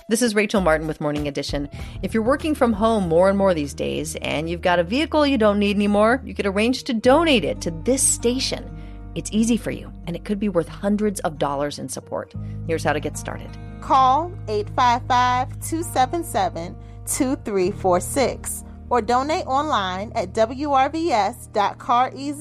This is Rachel Martin with Morning Edition. If you're working from home more and more these days and you've got a vehicle you don't need anymore, you could arrange to donate it to this station. It's easy for you, and it could be worth hundreds of dollars in support. Here's how to get started. Call 855-277-2346 or donate online at wrvs.careasy.org.